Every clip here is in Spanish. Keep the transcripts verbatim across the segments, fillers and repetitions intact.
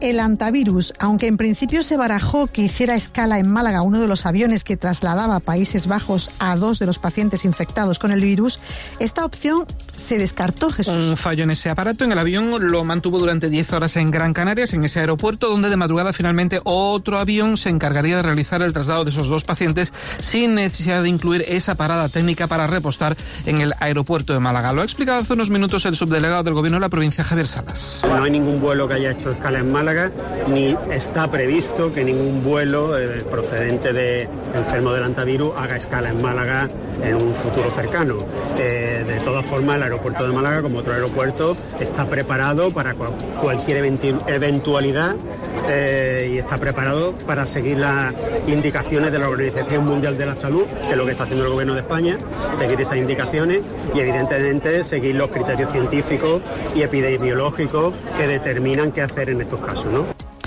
el antivirus. Aunque en principio se barajó que hiciera escala en Málaga uno de los aviones que trasladaba a Países Bajos a dos de los pacientes infectados con el virus, esta opción se descartó, Jesús. Un fallo en ese aparato en el avión lo mantuvo durante diez horas en Gran Canarias, en ese aeropuerto, donde de madrugada finalmente otro avión se encargaría de realizar el traslado de esos dos pacientes sin necesidad de incluir esa parada técnica para repostar en el aeropuerto de Málaga. Lo ha explicado hace unos minutos el subdelegado del Gobierno de la provincia, Javier Salas. No hay ningún vuelo que haya hecho escala en Málaga, ni está previsto que ningún vuelo eh, procedente de enfermo del antivirus haga escala en Málaga en un futuro cercano. Eh, de todas formas, el aeropuerto de Málaga, como otro aeropuerto, está preparado para cual, cualquier eventualidad eh, y está preparado para seguir las indicaciones de la Organización Mundial de la Salud, que es lo que está haciendo el Gobierno de España, seguir esas indicaciones y evidentemente seguir los criterios científicos y epidemiológicos que determinan qué hacer en estos casos, ¿no?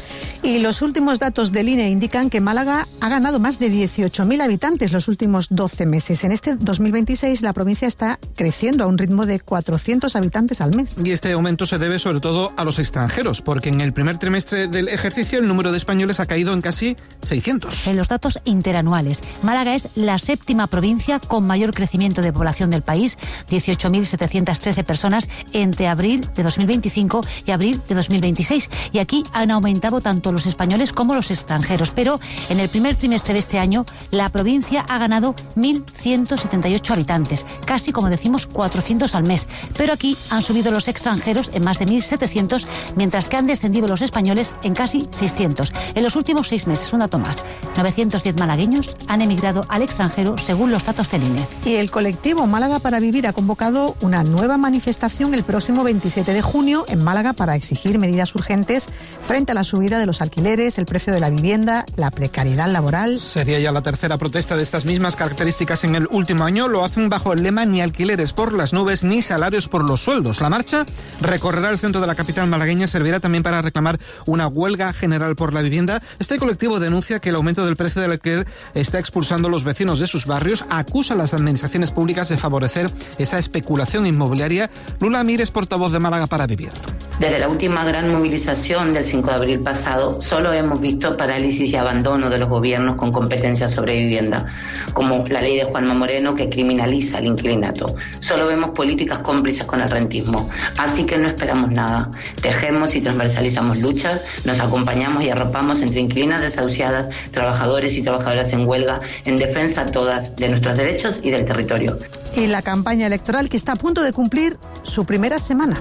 Y los últimos datos del I N E indican que Málaga ha ganado más de dieciocho mil habitantes los últimos doce meses. En este dos mil veintiséis la provincia está creciendo a un ritmo de cuatrocientos habitantes al mes. Y este aumento se debe sobre todo a los extranjeros, porque en el primer trimestre del ejercicio el número de españoles ha caído en casi seiscientos. En los datos interanuales, Málaga es la séptima provincia con mayor crecimiento de población del país, dieciocho mil setecientos trece personas entre abril de dos mil veinticinco y abril de dos mil veintiséis. Y aquí han aumentado tanto los españoles como los extranjeros, pero en el primer trimestre de este año la provincia ha ganado mil ciento setenta y ocho habitantes, casi, como decimos, cuatrocientos al mes, pero aquí han subido los extranjeros en más de mil setecientos, mientras que han descendido los españoles en casi seiscientos. En los últimos seis meses, un dato más, novecientos diez malagueños han emigrado al extranjero según los datos del I N E. Y el colectivo Málaga para Vivir ha convocado una nueva manifestación el próximo veintisiete de junio en Málaga para exigir medidas urgentes frente a la subida de los alquileres, el precio de la vivienda, la precariedad laboral. Sería ya la tercera protesta de estas mismas características en el último año. Lo hacen bajo el lema ni alquileres por las nubes ni salarios por los sueldos. La marcha recorrerá el centro de la capital malagueña, servirá también para reclamar una huelga general por la vivienda. Este colectivo denuncia que el aumento del precio del alquiler está expulsando a los vecinos de sus barrios, acusa a las administraciones públicas de favorecer esa especulación inmobiliaria. Lula Mires, portavoz de Málaga para Vivir. Desde la última gran movilización del cinco de abril pasado, solo hemos visto parálisis y abandono de los gobiernos con competencias sobre vivienda, como la ley de Juanma Moreno que criminaliza el inquilinato. Solo vemos políticas cómplices con el rentismo. Así que no esperamos nada. Tejemos y transversalizamos luchas, nos acompañamos y arropamos entre inquilinas desahuciadas, trabajadores y trabajadoras en huelga, en defensa todas de nuestros derechos y del territorio. Y la campaña electoral que está a punto de cumplir su primera semana.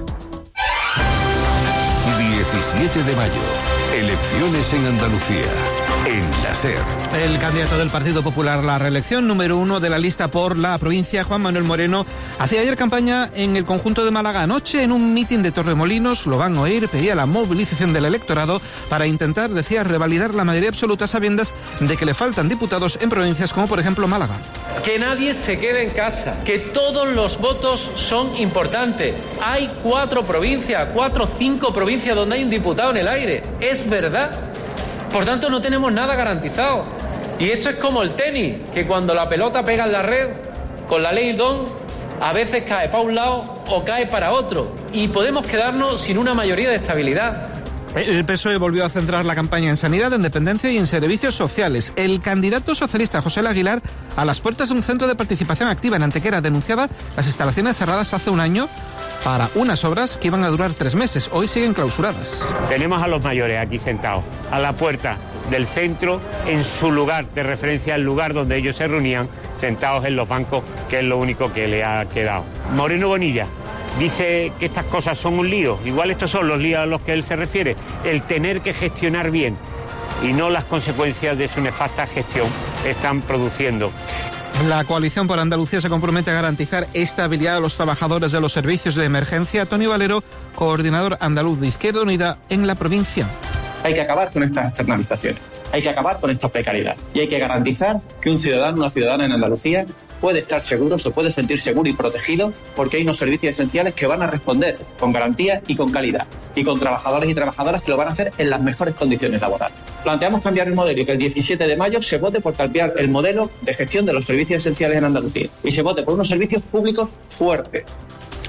diecisiete de mayo. Elecciones en Andalucía. En la SER. El candidato del Partido Popular a la reelección, número uno de la lista por la provincia, Juan Manuel Moreno, hacía ayer campaña en el conjunto de Málaga. Anoche, en un mitin de Torremolinos, lo van a oír, pedía la movilización del electorado para intentar, decía, revalidar la mayoría absoluta, sabiendas de que le faltan diputados en provincias como, por ejemplo, Málaga. Que nadie se quede en casa, que todos los votos son importantes. Hay cuatro provincias, cuatro o cinco provincias donde hay un diputado en el aire. Es verdad. Por tanto, no tenemos nada garantizado. Y esto es como el tenis, que cuando la pelota pega en la red, con la ley Don, a veces cae para un lado o cae para otro. Y podemos quedarnos sin una mayoría de estabilidad. El P S O E volvió a centrar la campaña en sanidad, en dependencia y en servicios sociales. El candidato socialista José L. Aguilar, a las puertas de un centro de participación activa en Antequera, denunciaba las instalaciones cerradas hace un año para unas obras que iban a durar tres meses. Hoy siguen clausuradas. Tenemos a los mayores aquí sentados, a la puerta del centro, en su lugar de referencia, el lugar donde ellos se reunían, sentados en los bancos, que es lo único que le ha quedado. Moreno Bonilla dice que estas cosas son un lío. Igual estos son los líos a los que él se refiere. El tener que gestionar bien y no las consecuencias de su nefasta gestión están produciendo. La Coalición por Andalucía se compromete a garantizar estabilidad a los trabajadores de los servicios de emergencia. Tony Valero, coordinador andaluz de Izquierda Unida en la provincia. Hay que acabar con estas externalizaciones, hay que acabar con esta precariedad y hay que garantizar que un ciudadano, una ciudadana en Andalucía puede estar seguro, se puede sentir seguro y protegido porque hay unos servicios esenciales que van a responder con garantía y con calidad y con trabajadores y trabajadoras que lo van a hacer en las mejores condiciones laborales. Planteamos cambiar el modelo y que el diecisiete de mayo se vote por cambiar el modelo de gestión de los servicios esenciales en Andalucía y se vote por unos servicios públicos fuertes.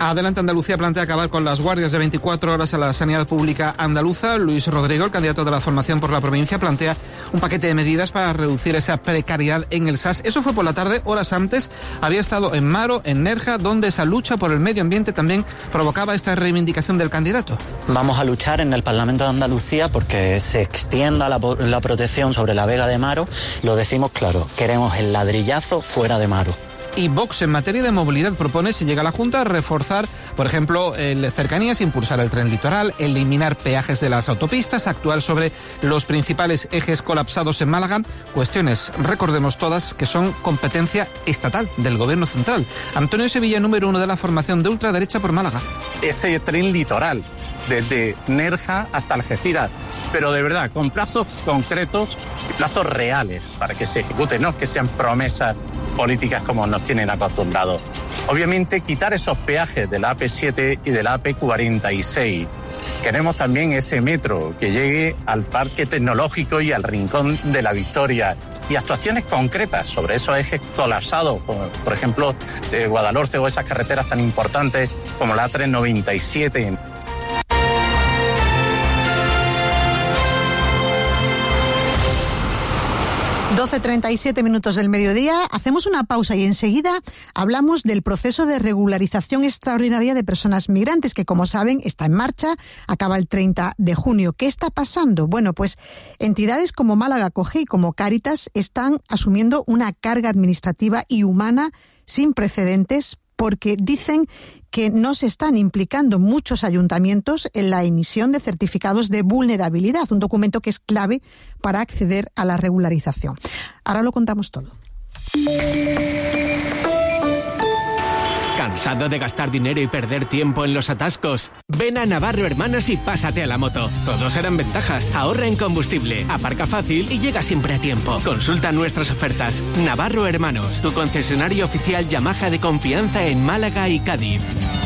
Adelante Andalucía plantea acabar con las guardias de veinticuatro horas a la sanidad pública andaluza. Luis Rodrigo, el candidato de la formación por la provincia, plantea un paquete de medidas para reducir esa precariedad en el S A S. Eso fue por la tarde. Horas antes había estado en Maro, en Nerja, donde esa lucha por el medio ambiente también provocaba esta reivindicación del candidato. Vamos a luchar en el Parlamento de Andalucía porque se extienda la, la protección sobre la Vega de Maro. Lo decimos claro, queremos el ladrillazo fuera de Maro. Y Vox, en materia de movilidad, propone, si llega a la Junta, reforzar, por ejemplo, el cercanías, impulsar el tren litoral, eliminar peajes de las autopistas, actuar sobre los principales ejes colapsados en Málaga. Cuestiones, recordemos todas, que son competencia estatal del Gobierno central. Antonio Sevilla, número uno de la formación de ultraderecha por Málaga. Ese tren litoral, desde Nerja hasta Algeciras, pero de verdad, con plazos concretos, plazos reales para que se ejecuten, no que sean promesas políticas como nos tienen acostumbrados. Obviamente, quitar esos peajes de la A P siete y de la A P cuarenta y seis. Queremos también ese metro que llegue al Parque Tecnológico y al Rincón de la Victoria. Y actuaciones concretas sobre esos ejes colapsados, como por ejemplo de Guadalhorce o esas carreteras tan importantes como la A trescientos noventa y siete. doce treinta y siete minutos del mediodía, hacemos una pausa y enseguida hablamos del proceso de regularización extraordinaria de personas migrantes que, como saben, está en marcha, acaba el treinta de junio. ¿Qué está pasando? Bueno, pues entidades como Málaga Acoge y como Cáritas están asumiendo una carga administrativa y humana sin precedentes porque dicen que no se están implicando muchos ayuntamientos en la emisión de certificados de vulnerabilidad, un documento que es clave para acceder a la regularización. Ahora lo contamos todo. ¿Cansado de gastar dinero y perder tiempo en los atascos? Ven a Navarro Hermanos y pásate a la moto. Todos serán ventajas. Ahorra en combustible, aparca fácil y llega siempre a tiempo. Consulta nuestras ofertas. Navarro Hermanos, tu concesionario oficial Yamaha de confianza en Málaga y Cádiz.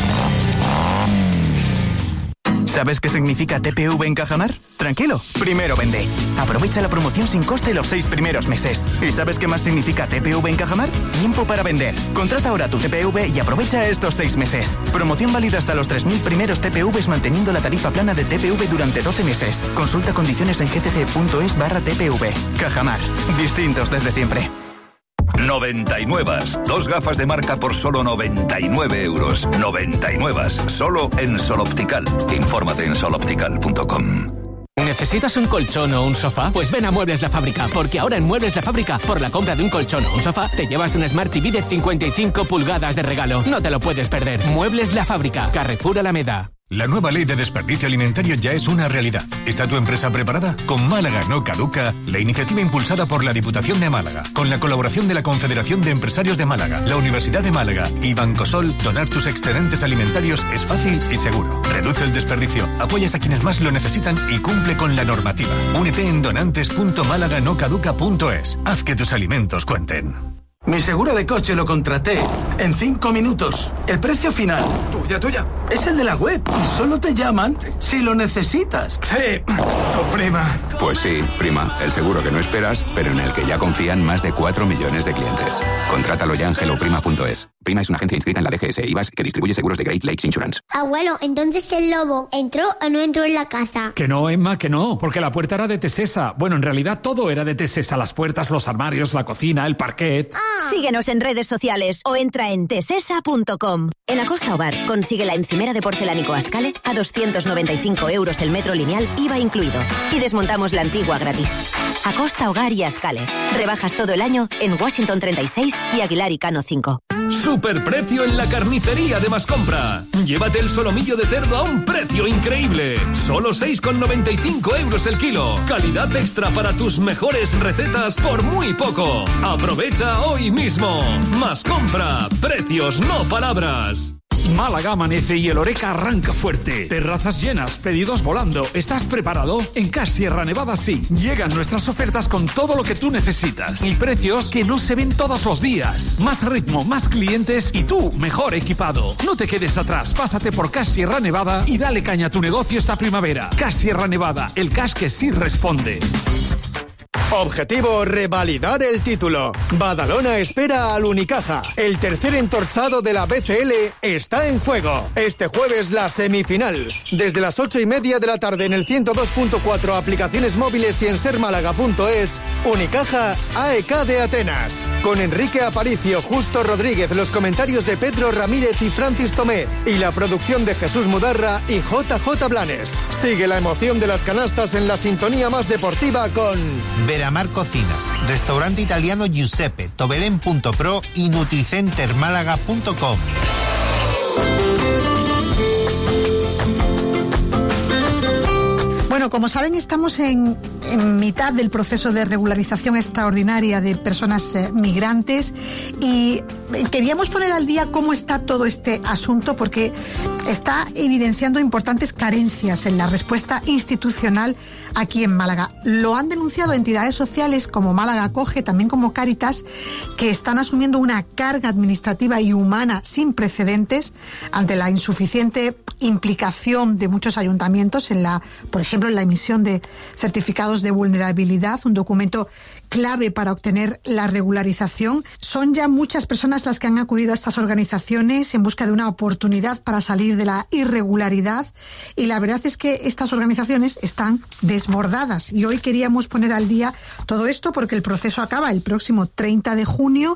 ¿Sabes qué significa T P V en Cajamar? Tranquilo, primero vende. Aprovecha la promoción sin coste los seis primeros meses. ¿Y sabes qué más significa T P V en Cajamar? Tiempo para vender. Contrata ahora tu T P V y aprovecha estos seis meses. Promoción válida hasta los tres mil primeros T P Vs manteniendo la tarifa plana de T P V durante doce meses. Consulta condiciones en gcc.es barra T P V. Cajamar. Distintos desde siempre. noventa y nueve. Dos gafas de marca por solo noventa y nueve euros. noventa y nueve. Solo en Sol Optical. Infórmate en sol optical punto com. ¿Necesitas un colchón o un sofá? Pues ven a Muebles La Fábrica, porque ahora en Muebles La Fábrica, por la compra de un colchón o un sofá, te llevas un Smart T V de cincuenta y cinco pulgadas de regalo. No te lo puedes perder. Muebles La Fábrica, Carrefour Alameda. La nueva ley de desperdicio alimentario ya es una realidad. ¿Está tu empresa preparada? Con Málaga no caduca, la iniciativa impulsada por la Diputación de Málaga, con la colaboración de la Confederación de Empresarios de Málaga, la Universidad de Málaga y Bancosol, donar tus excedentes alimentarios es fácil y seguro. Reduce el desperdicio, apoyas a quienes más lo necesitan y cumple con la normativa. Únete en donantes punto málaga no caduca punto es. Haz que tus alimentos cuenten. Mi seguro de coche lo contraté en cinco minutos. El precio final, tuya, tuya, es el de la web y solo te llaman si lo necesitas. Sí, tu prima. Pues sí, prima, el seguro que no esperas, pero en el que ya confían más de cuatro millones de clientes. Contrátalo ya en hello prima punto es. Prima es una agencia inscrita en la D G S e I V A S que distribuye seguros de Great Lakes Insurance. Abuelo, entonces el lobo entró o no entró en la casa. Que no, Emma, que no, porque la puerta era de Tesesa. Bueno, en realidad todo era de Tesesa, las puertas, los armarios, la cocina, el parquet. Ah. Síguenos en redes sociales o entra en tesesa punto com. En Acosta Hogar consigue la encimera de porcelánico Ascale a doscientos noventa y cinco euros el metro lineal, I V A incluido. Y desmontamos la antigua gratis. Acosta Hogar y Ascale. Rebajas todo el año en Washington treinta y seis y Aguilar y Cano cinco. Superprecio en la carnicería de Mascompra. Llévate el solomillo de cerdo a un precio increíble. Solo seis con noventa y cinco euros el kilo. Calidad extra para tus mejores recetas por muy poco. Aprovecha hoy mismo. Mascompra. Precios, no palabras. Málaga amanece y el Oreca arranca fuerte. Terrazas llenas, pedidos volando. ¿Estás preparado? En Cash Sierra Nevada sí. Llegan nuestras ofertas con todo lo que tú necesitas. Y precios que no se ven todos los días. Más ritmo, más clientes y tú mejor equipado. No te quedes atrás. Pásate por Cash Sierra Nevada y dale caña a tu negocio esta primavera. Cash Sierra Nevada, el cash que sí responde. Objetivo: revalidar el título. Badalona espera al Unicaja. El tercer entorchado de la B C L está en juego. Este jueves la semifinal. Desde las ocho y media de la tarde en el ciento dos punto cuatro, aplicaciones móviles y en ser málaga punto es, Unicaja A E K de Atenas. Con Enrique Aparicio, Justo Rodríguez, los comentarios de Pedro Ramírez y Francis Tomé y la producción de Jesús Mudarra y J J Blanes. Sigue la emoción de las canastas en la sintonía más deportiva con Veramar Cocinas, Restaurante Italiano Giuseppe, Tobelén punto pro y Nutricenter Málaga punto com. Bueno, como saben, estamos en, en mitad del proceso de regularización extraordinaria de personas eh, migrantes y queríamos poner al día cómo está todo este asunto porque está evidenciando importantes carencias en la respuesta institucional aquí en Málaga. Lo han denunciado entidades sociales como Málaga Acoge, también como Cáritas, que están asumiendo una carga administrativa y humana sin precedentes ante la insuficiente implicación de muchos ayuntamientos en la, por ejemplo, en la emisión de certificados de vulnerabilidad, un documento clave para obtener la regularización. Son ya muchas personas las que han acudido a estas organizaciones en busca de una oportunidad para salir de la irregularidad y la verdad es que estas organizaciones están desbordadas y hoy queríamos poner al día todo esto porque el proceso acaba el próximo treinta de junio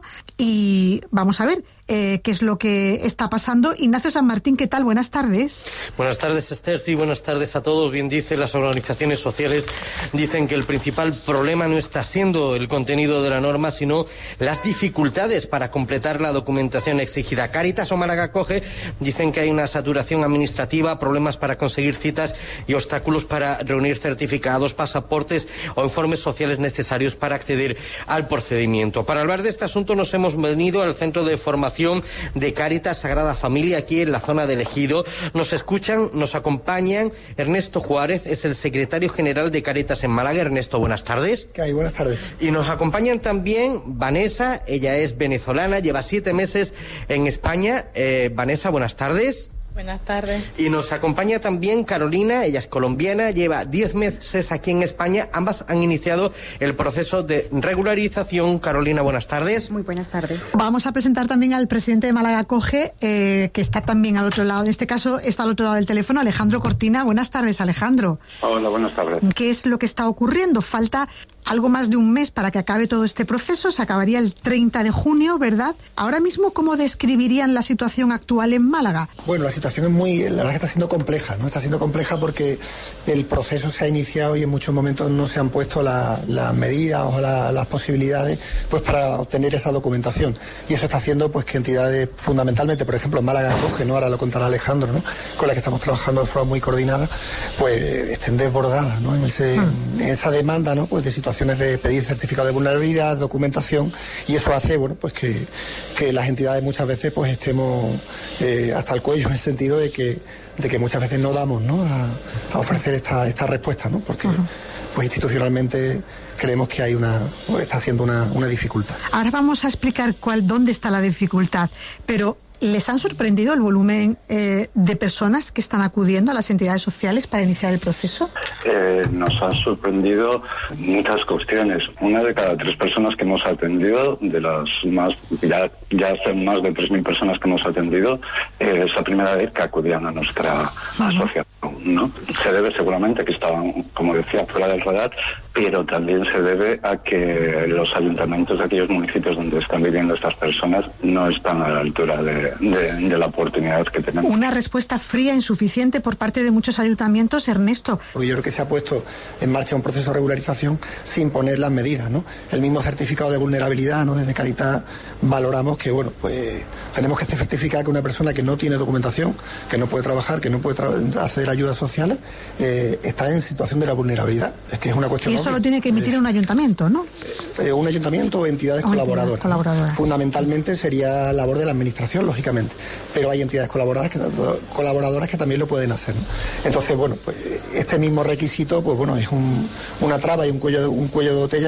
y vamos a ver eh, qué es lo que está pasando. Ignacio San Martín, ¿qué tal? Buenas tardes. Buenas tardes, Esther. Sí, buenas tardes a todos. Bien dice, las organizaciones sociales dicen que el principal problema no está siendo el contenido de la norma, sino las dificultades para completar la documentación exigida. Cáritas o Málaga Acoge dicen que hay una saturación administrativa, problemas para conseguir citas y obstáculos para reunir certificados, pasaportes o informes sociales necesarios para acceder al procedimiento. Para hablar de este asunto nos hemos venido al Centro de Formación de Cáritas Sagrada Familia aquí en la zona de Ejido. Nos escuchan, nos acompañan Ernesto Juárez, es el secretario general de Cáritas en Málaga. Ernesto, buenas tardes. ¿Qué hay? Buenas tardes. Y nos acompañan también Vanessa, ella es venezolana, lleva siete meses en España. Eh, Vanessa, buenas tardes. Buenas tardes. Y nos acompaña también Carolina, ella es colombiana, lleva diez meses aquí en España. Ambas han iniciado el proceso de regularización. Carolina, buenas tardes. Muy buenas tardes. Vamos a presentar también al presidente de Málaga Acoge, eh, que está también al otro lado. En este caso está al otro lado del teléfono, Alejandro Cortina. Buenas tardes, Alejandro. Hola, buenas tardes. ¿Qué es lo que está ocurriendo? Falta algo más de un mes para que acabe todo este proceso, se acabaría el treinta de junio, ¿verdad? Ahora mismo, ¿cómo describirían la situación actual en Málaga? Bueno, la situación es muy, la verdad que está siendo compleja, ¿no? Está siendo compleja porque el proceso se ha iniciado y en muchos momentos no se han puesto las la medidas o la, las posibilidades pues para obtener esa documentación. Y eso está haciendo pues que entidades, fundamentalmente, por ejemplo, Málaga Acoge, ¿no? Ahora lo contará Alejandro, ¿no? Con la que estamos trabajando de forma muy coordinada, pues estén desbordadas, ¿no? En, ese, hmm. en esa demanda, ¿no? Pues de situación de pedir certificado de vulnerabilidad, documentación, y eso hace, bueno, pues que, que las entidades muchas veces pues estemos eh, hasta el cuello en el sentido de que de que muchas veces no damos, ¿no? a, a ofrecer esta esta respuesta, ¿no? Porque uh-huh. pues institucionalmente creemos que hay una está haciendo una, una dificultad. Ahora vamos a explicar cuál dónde está la dificultad, pero ¿les han sorprendido el volumen eh, de personas que están acudiendo a las entidades sociales para iniciar el proceso? Eh, nos han sorprendido muchas cuestiones. Una de cada tres personas que hemos atendido, de las más, ya, ya son más de tres mil personas que hemos atendido, eh, es la primera vez que acudían a nuestra uh-huh. asociación, ¿no? Se debe seguramente que estaban, como decía, fuera del radar, pero también se debe a que los ayuntamientos de aquellos municipios donde están viviendo estas personas no están a la altura de, de, de la oportunidad que tenemos. Una respuesta fría, insuficiente por parte de muchos ayuntamientos, Ernesto. Porque yo creo que se ha puesto en marcha un proceso de regularización sin poner las medidas, ¿no? El mismo certificado de vulnerabilidad, ¿no? Desde Cáritas valoramos que, bueno, pues tenemos que certificar que una persona que no tiene documentación, que no puede trabajar, que no puede tra- hacer ayudas sociales, eh, está en situación de la vulnerabilidad. Es que es una cuestión. Y eso lo tiene que emitir un ayuntamiento, ¿no? Eh, un ayuntamiento o entidades o colaboradoras. Entidades colaboradoras. ¿no? Fundamentalmente sería labor de la administración, lógicamente, pero hay entidades colaboradoras que, colaboradoras que también lo pueden hacer, ¿no? Entonces, bueno, pues este mismo requisito, pues bueno, es un, una traba y un cuello, un cuello de botella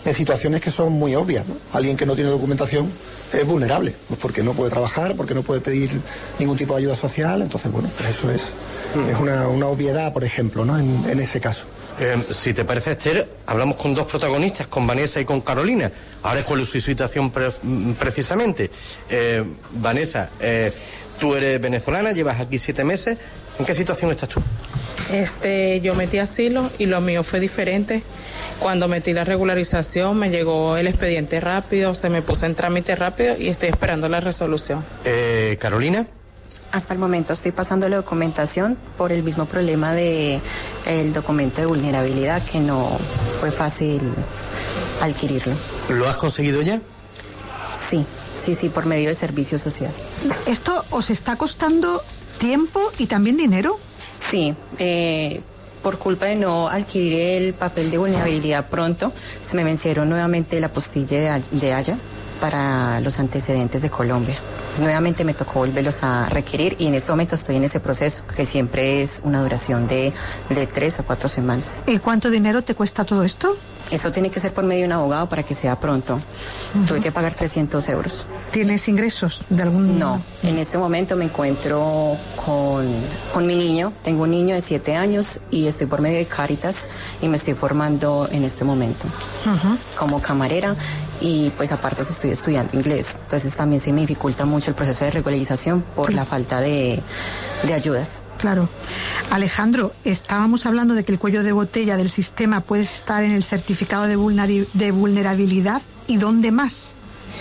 en situaciones que son muy obvias, ¿no? Alguien que no tiene documentación es vulnerable, pues porque no puede trabajar, porque no puede pedir ningún tipo de ayuda social, entonces bueno, pues eso es, mm. es una, una obviedad, por ejemplo, ¿no? En, en ese caso. Eh, si te parece, Esther, hablamos con dos protagonistas, con Vanessa y con Carolina. Ahora, ¿cuál es su situación pre precisamente? Eh, Vanessa, eh, tú eres venezolana, llevas aquí siete meses. ¿En qué situación estás tú? Este, yo metí asilo y lo mío fue diferente. Cuando metí la regularización me llegó el expediente rápido, se me puso en trámite rápido y estoy esperando la resolución. Eh, Carolina. Hasta el momento estoy pasando la documentación por el mismo problema de el documento de vulnerabilidad, que no fue fácil adquirirlo. ¿Lo has conseguido ya? Sí, sí, sí, por medio del servicio social. ¿Esto os está costando tiempo y también dinero? Sí, eh, por culpa de no adquirir el papel de vulnerabilidad pronto, se me vencieron nuevamente la postilla de Haya para los antecedentes de Colombia. Nuevamente me tocó volverlos a requerir y en este momento estoy en ese proceso, que siempre es una duración de, de tres a cuatro semanas. ¿Y cuánto dinero te cuesta todo esto? Eso tiene que ser por medio de un abogado para que sea pronto. Uh-huh. Tuve que pagar trescientos euros. ¿Tienes ingresos de algún...? No, en este momento me encuentro con, con mi niño. Tengo un niño de siete años y estoy por medio de Cáritas y me estoy formando en este momento uh-huh. como camarera y pues aparte estoy estudiando inglés. Entonces también se me dificulta mucho el proceso de regularización por sí. la falta de, de ayudas. Claro. Alejandro, estábamos hablando de que el cuello de botella del sistema puede estar en el certificado de, vulneri- de vulnerabilidad. ¿Y dónde más?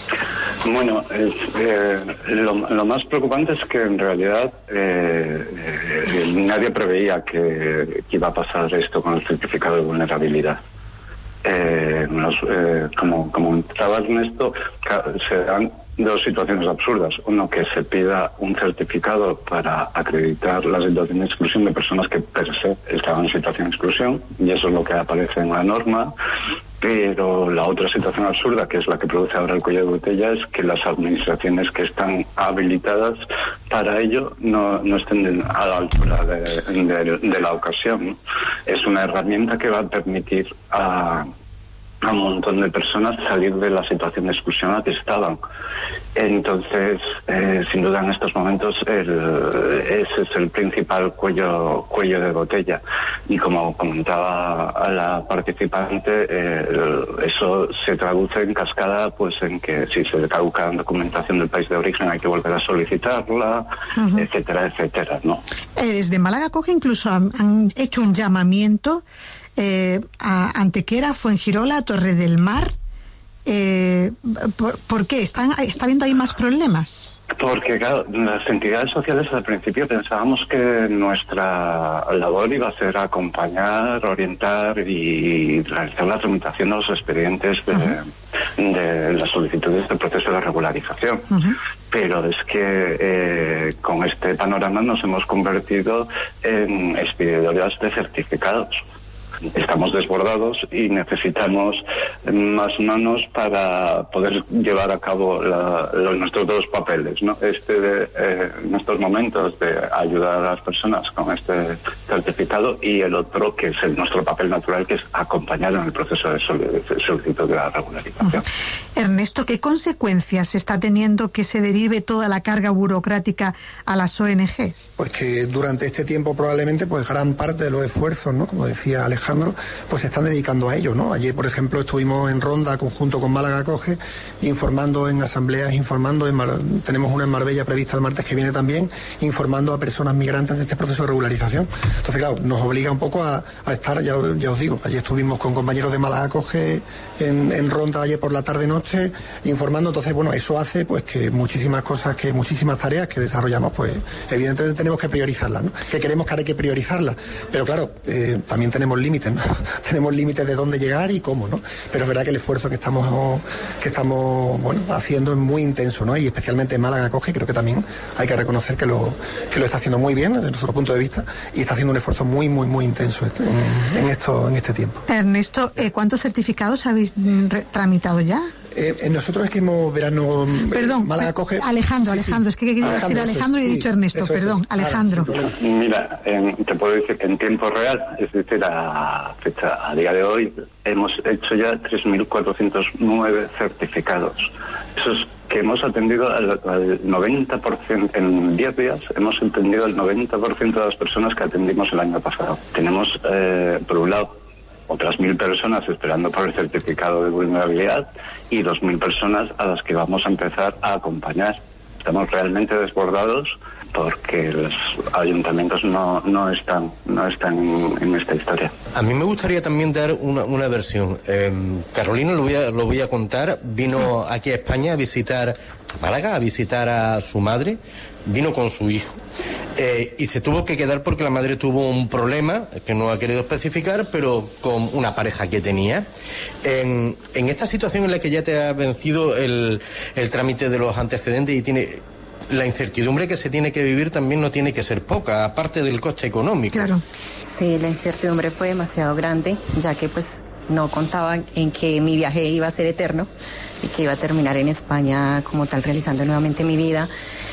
Bueno, es, eh, lo, lo más preocupante es que en realidad eh, eh, nadie preveía que, que iba a pasar esto con el certificado de vulnerabilidad. Eh, los, eh, como, como entraba Ernesto, se dan dos situaciones absurdas. Uno, que se pida un certificado para acreditar la situación de exclusión de personas que per se estaban en situación de exclusión, y eso es lo que aparece en la norma. Pero la otra situación absurda, que es la que produce ahora el cuello de botella, es que las administraciones que están habilitadas para ello no, no estén a la altura de, de, de la ocasión. Es una herramienta que va a permitir a, a un montón de personas salir de la situación de exclusión a la que estaban. Entonces, eh, sin duda en estos momentos el, ese es el principal cuello cuello de botella. Y como comentaba a la participante, eh, eso se traduce en cascada, pues en que si se caduca la documentación del país de origen hay que volver a solicitarla, uh-huh. etcétera, etcétera, ¿no? Eh, desde Málaga Coge incluso han, han hecho un llamamiento eh, a Antequera, Fuengirola, Torre del Mar. Eh, ¿por, ¿Por qué? ¿Están, ¿Está habiendo ahí más problemas? Porque, claro, las entidades sociales al principio pensábamos que nuestra labor iba a ser acompañar, orientar y realizar la tramitación de los expedientes de, uh-huh. de las solicitudes del proceso de regularización. Uh-huh. Pero es que eh, con este panorama nos hemos convertido en expedidoras de certificados. Estamos desbordados y necesitamos más manos para poder llevar a cabo la, los, nuestros dos papeles, ¿no? Este de eh, en estos momentos de ayudar a las personas con este certificado, y el otro que es el, nuestro papel natural, que es acompañar en el proceso de solicitud de la regularización. Uh-huh. Ernesto, ¿qué consecuencias está teniendo que se derive toda la carga burocrática a las O N Ges? Pues que durante este tiempo probablemente pues gran parte de los esfuerzos, ¿no? Como decía Alejandro, pues se están dedicando a ello, ¿no? Ayer, por ejemplo, estuvimos en Ronda conjunto con Málaga Coge, informando en asambleas, informando, en Mar... tenemos una en Marbella prevista el martes que viene también, informando a personas migrantes de este proceso de regularización. Entonces, claro, nos obliga un poco a, a estar, ya, ya os digo, ayer estuvimos con compañeros de Málaga Coge en, en Ronda ayer por la tarde-noche, informando. Entonces, bueno, eso hace pues que muchísimas cosas, que muchísimas tareas que desarrollamos, pues evidentemente tenemos que priorizarlas, ¿no? Que queremos que ahora hay que priorizarlas, pero claro, eh, también tenemos límites, ¿no? Tenemos límites de dónde llegar y cómo, ¿no? Pero es verdad que el esfuerzo que estamos que estamos bueno haciendo es muy intenso, ¿no? Y especialmente Málaga Coge, creo que también hay que reconocer que lo que lo está haciendo muy bien desde nuestro punto de vista, y está haciendo un esfuerzo muy muy muy intenso en, en esto en este tiempo. Ernesto, ¿cuántos certificados habéis re- tramitado ya? Eh, nosotros es que hemos verano... Perdón, Málaga coge... Alejandro, sí, Alejandro, sí. es que quería Alejandro, decir Alejandro es, y he dicho sí, Ernesto, perdón, es. Alejandro. Nada, Mira, en, te puedo decir que en tiempo real, es decir, a fecha, a día de hoy, hemos hecho ya tres mil cuatrocientos nueve certificados. Eso es que hemos atendido al, al noventa por ciento, en diez días hemos atendido al noventa por ciento de las personas que atendimos el año pasado. Tenemos, eh, por un lado, otras mil personas esperando por el certificado de vulnerabilidad y dos mil personas a las que vamos a empezar a acompañar. Estamos realmente desbordados porque los ayuntamientos no, no están no están en, en esta historia. A mí me gustaría también dar una, una versión. Eh, Carolina, lo voy a, lo voy a contar, vino aquí a España a visitar a Málaga, a visitar a su madre, vino con su hijo. Eh, y se tuvo que quedar porque la madre tuvo un problema que no ha querido especificar, pero con una pareja que tenía. En, en esta situación en la que ya te ha vencido el, el trámite de los antecedentes y tiene... la incertidumbre que se tiene que vivir también no tiene que ser poca, aparte del coste económico. Claro. Sí, la incertidumbre fue demasiado grande, ya que pues no contaba en que mi viaje iba a ser eterno y que iba a terminar en España como tal, realizando nuevamente mi vida.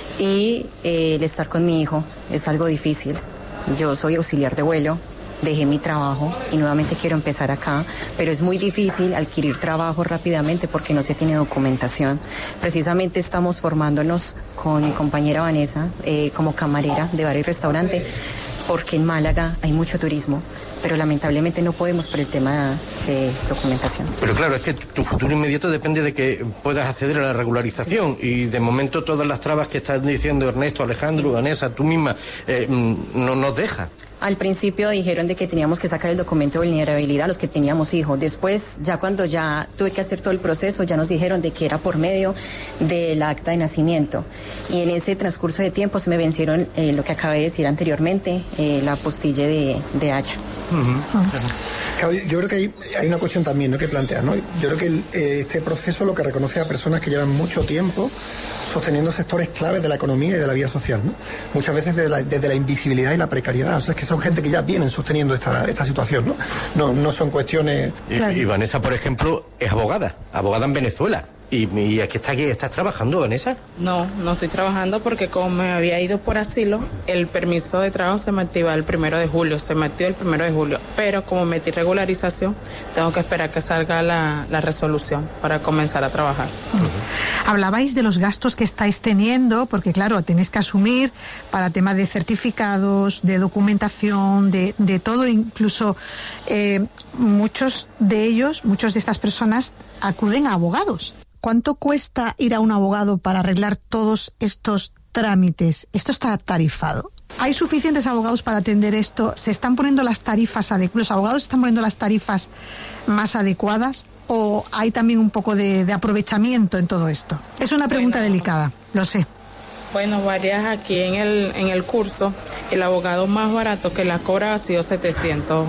Y eh, el estar con mi hijo es algo difícil. Yo soy auxiliar de vuelo, dejé mi trabajo y nuevamente quiero empezar acá, pero es muy difícil adquirir trabajo rápidamente porque no se tiene documentación. Precisamente estamos formándonos con mi compañera Vanessa eh, como camarera de bar y restaurante, porque en Málaga hay mucho turismo, pero lamentablemente no podemos por el tema de documentación. Pero claro, es que tu futuro inmediato depende de que puedas acceder a la regularización y de momento todas las trabas que estás diciendo Ernesto, Alejandro, Vanessa, tú misma, eh, no nos deja. Al principio dijeron de que teníamos que sacar el documento de vulnerabilidad los que teníamos hijos. Después, ya cuando ya tuve que hacer todo el proceso, ya nos dijeron de que era por medio del acta de nacimiento. Y en ese transcurso de tiempo se me vencieron eh, lo que acabé de decir anteriormente, eh, la postilla de, de Haya. Uh-huh. Claro, yo creo que hay, hay una cuestión también, ¿no?, que planteas, ¿no? Yo creo que el, eh, este proceso lo que reconoce a personas que llevan mucho tiempo sosteniendo sectores claves de la economía y de la vida social, ¿no? Muchas veces desde la, desde la invisibilidad y la precariedad. O sea, es que son gente que ya vienen sosteniendo esta, esta situación, ¿no? No, no son cuestiones... Y, claro. y Vanessa, por ejemplo, es abogada, abogada en Venezuela. ¿Y, y aquí está aquí, estás trabajando, Vanessa? No, no estoy trabajando porque como me había ido por asilo, el permiso de trabajo se me activa el primero de julio, se me activa el primero de julio, pero como metí regularización, tengo que esperar que salga la, la resolución para comenzar a trabajar. Uh-huh. Hablabais de los gastos que estáis teniendo, porque claro, tenéis que asumir para temas de certificados, de documentación, de, de todo, incluso eh, muchos de ellos, muchas de estas personas acuden a abogados. ¿Cuánto cuesta ir a un abogado para arreglar todos estos trámites? ¿Esto está tarifado? ¿Hay suficientes abogados para atender esto? ¿Se están poniendo las tarifas adecuadas? ¿Los abogados están poniendo las tarifas más adecuadas? ¿O hay también un poco de, de aprovechamiento en todo esto? Es una pregunta bueno, delicada, lo sé. Bueno, varias aquí en el en el curso, el abogado más barato que la cobra ha sido setecientos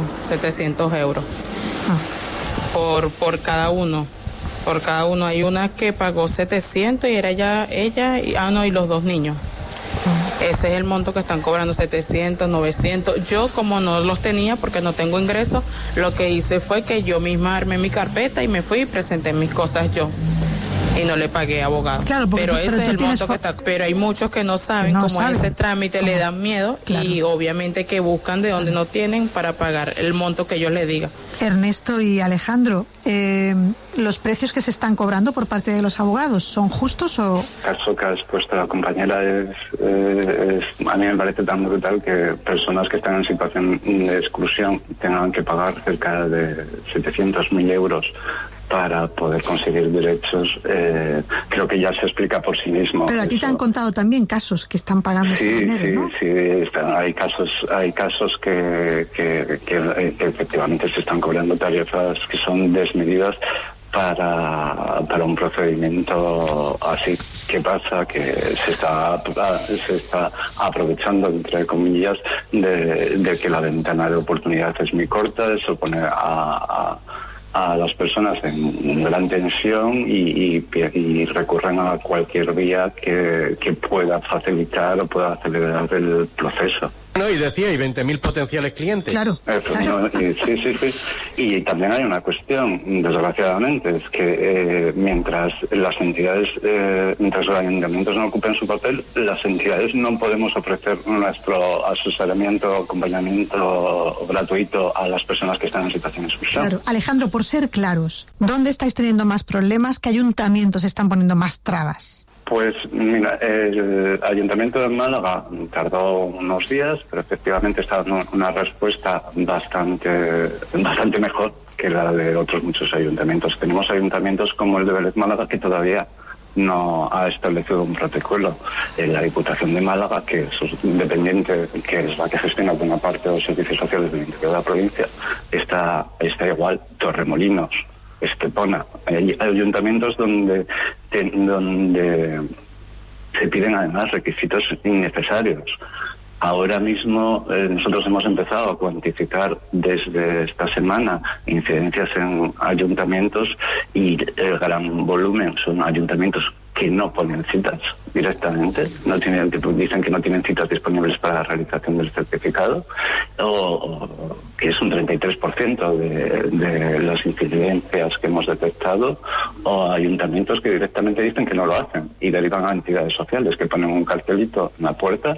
euros ah. por, por cada uno. Por cada uno. Hay una que pagó setecientos y era ya ella y, ah, no, y los dos niños. Ese es el monto que están cobrando, setecientos, novecientos. Yo, como no los tenía porque no tengo ingresos, lo que hice fue que yo misma armé mi carpeta y me fui y presenté mis cosas yo. Y no le pagué abogado. Claro, pero ese pero es el monto que está. Pero hay muchos que no saben no cómo saben. Ese trámite ¿Cómo? Le dan miedo claro. Y obviamente que buscan de donde no tienen para pagar el monto que yo les diga. Ernesto y Alejandro, eh, ¿los precios que se están cobrando por parte de los abogados son justos o...? El caso que ha expuesto la compañera es, eh, es, a mí me parece tan brutal que personas que están en situación de exclusión tengan que pagar cerca de setecientos mil euros para poder conseguir derechos. Eh, creo que ya se explica por sí mismo. Pero a ti te han contado también casos que están pagando sí, ese dinero, sí, ¿no? Sí, están, hay casos, hay casos que, que, que, que efectivamente se están cobrando tarifas que son desmedidas para, para un procedimiento así. ¿Qué pasa? Que se está, se está aprovechando, entre comillas, de, de que la ventana de oportunidad es muy corta, eso pone a, a a las personas en gran tensión y, y, y recurren a cualquier vía que, que pueda facilitar o pueda acelerar el proceso. No, y decía, hay veinte mil potenciales clientes. Claro. claro. Y, sí, sí, sí. Y también hay una cuestión, desgraciadamente, es que eh, mientras las entidades, eh, mientras los ayuntamientos no ocupen su papel, las entidades no podemos ofrecer nuestro asesoramiento, acompañamiento gratuito a las personas que están en situación de exclusión. Claro. Alejandro, por ser claros, ¿dónde estáis teniendo más problemas? ¿Qué ayuntamientos están poniendo más trabas? Pues mira, el Ayuntamiento de Málaga tardó unos días, pero efectivamente está dando una respuesta bastante bastante mejor que la de otros muchos ayuntamientos. Tenemos ayuntamientos como el de Vélez Málaga que todavía no ha establecido un protocolo. En la Diputación de Málaga, que es independiente, que es la que gestiona buena parte de los servicios sociales del interior de la provincia, está, está igual. Torremolinos, Estepona, hay ayuntamientos donde, donde se piden además requisitos innecesarios. Ahora mismo eh, nosotros hemos empezado a cuantificar desde esta semana incidencias en ayuntamientos y el gran volumen son ayuntamientos que no ponen citas directamente, no tienen, dicen que no tienen citas disponibles para la realización del certificado, o, o que es un treinta y tres por ciento de, de las incidencias que hemos detectado, o ayuntamientos que directamente dicen que no lo hacen y derivan a entidades sociales que ponen un cartelito en la puerta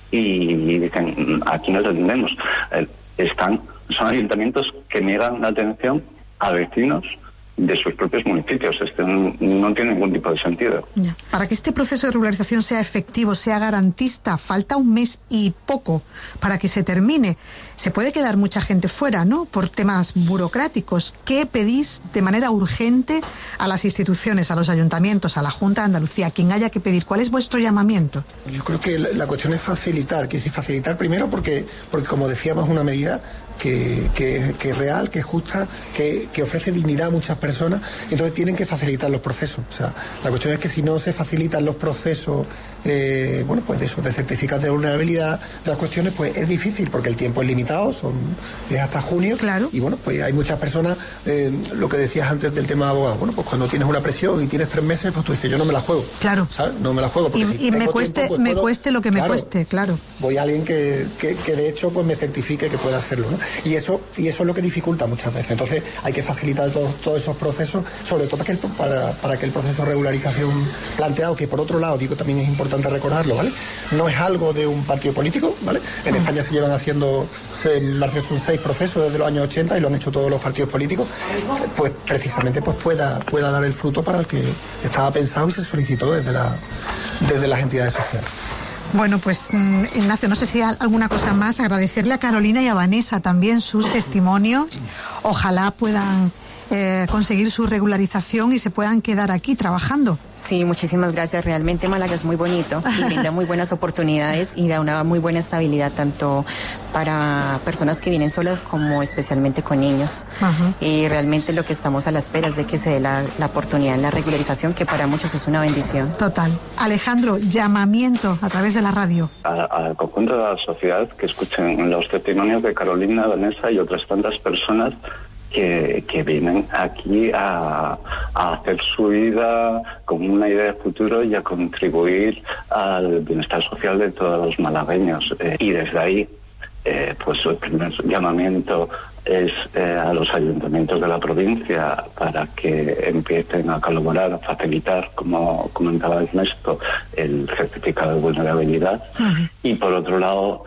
y dicen, aquí nos atendemos. Eh, están, son ayuntamientos que niegan la atención a vecinos de sus propios municipios. Este no, no tiene ningún tipo de sentido. Ya. Para que este proceso de regularización sea efectivo, sea garantista, falta un mes y poco para que se termine. Se puede quedar mucha gente fuera, ¿no?, por temas burocráticos. ¿Qué pedís de manera urgente a las instituciones, a los ayuntamientos, a la Junta de Andalucía, a quien haya que pedir? ¿Cuál es vuestro llamamiento? Yo creo que la, la cuestión es facilitar, que es facilitar primero porque, porque como decíamos, una medida Que, que, que es real, que es justa, que, que ofrece dignidad a muchas personas, entonces tienen que facilitar los procesos. O sea, la cuestión es que si no se facilitan los procesos, eh, bueno, pues de eso, de certificados de vulnerabilidad, de las cuestiones, pues es difícil, porque el tiempo es limitado, son es hasta junio, claro. Y bueno, pues hay muchas personas, eh, lo que decías antes del tema de abogado, bueno, pues cuando tienes una presión y tienes tres meses, pues tú dices, yo no me la juego. Claro. ¿Sabes? No me la juego, porque y, si y tengo me cueste, tiempo, pues me puedo, cueste lo que me claro, cueste, claro. Voy a alguien que, que, que de hecho pues me certifique que pueda hacerlo, ¿no? Y eso, y eso es lo que dificulta muchas veces. Entonces hay que facilitar todos, todos esos procesos, sobre todo para que, el, para, para que el proceso de regularización planteado, que por otro lado, digo, también es importante recordarlo, ¿vale? No es algo de un partido político, ¿vale? En España se llevan haciendo, en Marcia son seis procesos desde los años ochenta y lo han hecho todos los partidos políticos, pues precisamente pues pueda, pueda dar el fruto para el que estaba pensado y se solicitó desde, la, desde las entidades sociales. Bueno, pues Ignacio, no sé si hay alguna cosa más. Agradecerle a Carolina y a Vanessa también sus testimonios. Ojalá puedan eh, conseguir su regularización y se puedan quedar aquí trabajando. Sí, muchísimas gracias. Realmente Málaga es muy bonito y brinda muy buenas oportunidades y da una muy buena estabilidad tanto para personas que vienen solas como especialmente con niños. Uh-huh. Y realmente lo que estamos a la espera es de que se dé la, la oportunidad en la regularización, que para muchos es una bendición. Total. Alejandro, llamamiento a través de la radio. Al conjunto de la sociedad que escuchen los testimonios de Carolina, Vanessa y otras tantas personas Que, que vienen aquí a, a hacer su vida con una idea de futuro y a contribuir al bienestar social de todos los malagueños. Eh, y desde ahí, eh, pues el primer llamamiento es eh, a los ayuntamientos de la provincia para que empiecen a colaborar, a facilitar, como comentaba Ernesto, el certificado de vulnerabilidad. Uh-huh. Y por otro lado,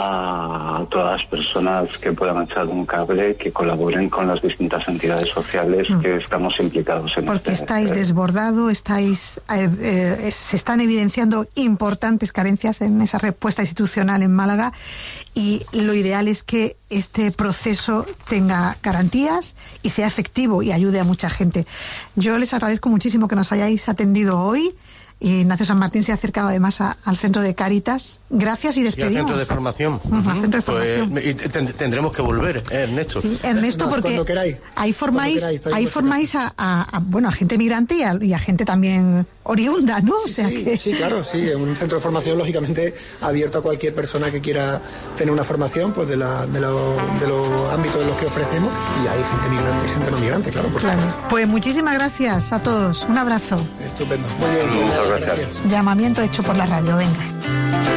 a todas las personas que puedan echar un cable, que colaboren con las distintas entidades sociales mm. que estamos implicados en Porque este, estáis eh, desbordados, estáis, eh, eh, se están evidenciando importantes carencias en esa respuesta institucional en Málaga y lo ideal es que este proceso tenga garantías y sea efectivo y ayude a mucha gente. Yo les agradezco muchísimo que nos hayáis atendido hoy. Y Ignacio San Martín se ha acercado además a, al centro de Cáritas. Gracias y despedimos. Y al centro de formación. Uh-huh, uh-huh. Centro de formación. Pues, y ten, tendremos que volver, ¿eh, Ernesto? Sí, Ernesto, no, porque queráis, ahí formáis, queráis, ahí formáis a, a, a, bueno, a gente migrante y a, y a gente también oriunda, ¿no? Sí, o sea sí, que... sí, claro, sí. Es un centro de formación, lógicamente, abierto a cualquier persona que quiera tener una formación, pues de, la, de, lo, de los ámbitos en los que ofrecemos. Y hay gente migrante y gente no migrante, claro, por claro. supuesto. Pues muchísimas gracias a todos. Un abrazo. Estupendo. Muy bien, pues nada, gracias. Llamamiento hecho por la radio, venga.